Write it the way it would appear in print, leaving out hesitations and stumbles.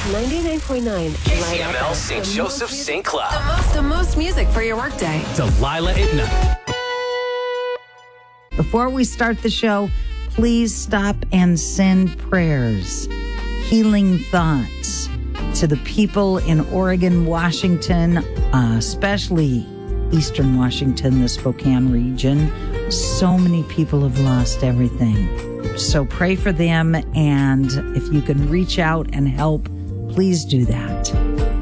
99.9. KCML St. Joseph, St. Cloud. The most music for your workday. Delilah at night. Before we start the show, please stop and send prayers, healing thoughts to the people in Oregon, Washington, especially Eastern Washington, the Spokane region. So many people have lost everything. So pray for them, and if you can reach out and help, please do that.